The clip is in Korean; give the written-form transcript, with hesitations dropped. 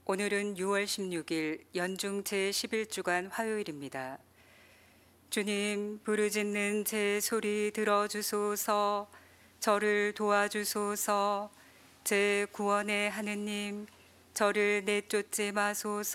오늘은 6월 16일 연중 제11주간 화요일입니다. 주님, 부르짖는 제 소리 들어주소서. 저를 도와주소서. 제 구원의 하느님, 저를 내쫓지 마소서.